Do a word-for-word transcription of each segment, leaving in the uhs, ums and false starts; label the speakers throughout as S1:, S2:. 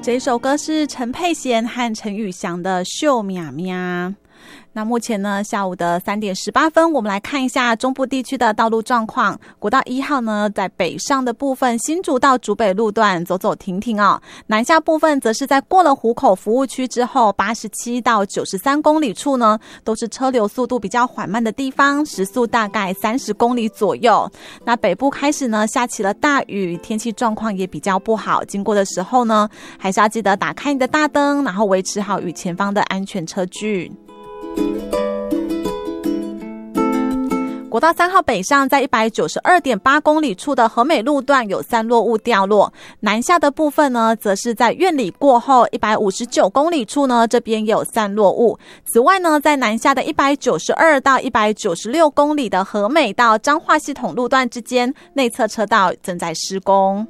S1: 这一首歌是陈佩娴和陈宇翔的《秀喵喵》。那目前呢，下午的三点十八分，我们来看一下中部地区的道路状况。国道一号呢，在北上的部分，新竹到竹北路段走走停停哦。南下部分则是在过了湖口服务区之后，八十七到九十三公里处呢，都是车流速度比较缓慢的地方，时速大概三十公里左右。那北部开始呢，下起了大雨，天气状况也比较不好。经过的时候呢，还是要记得打开你的大灯，然后维持好与前方的安全车距。国道三号北上，在 一百九十二点八公里处的和美路段有散落物掉落，南下的部分呢，则是在苑里过后一百五十九公里处呢，这边也有散落物。此外呢，在南下的一百九十二到一百九十六公里的和美到彰化系统路段之间，内侧车道正在施工。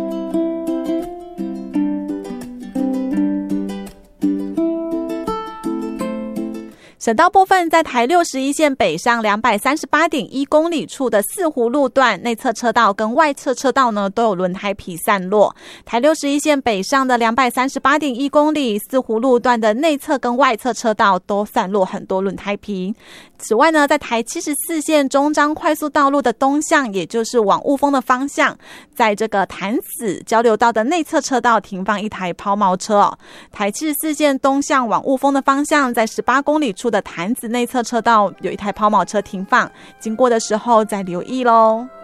S1: 省道部分，在台六十一线北上两百三十八点一公里处的四湖路段，内侧车道跟外侧车道呢都有轮胎皮散落。台六十一线北上的两百三十八点一公里，四湖路段的内侧跟外侧车道都散落很多轮胎皮。此外呢，在台七十四线中彰快速道路的东向，也就是往雾峰的方向，在这个潭子交流道的内侧车道停放一台抛锚车哦。台七十四线东向往雾峰的方向，在十八公里处的潭子内侧车道有一台抛锚车停放，经过的时候再留意咯。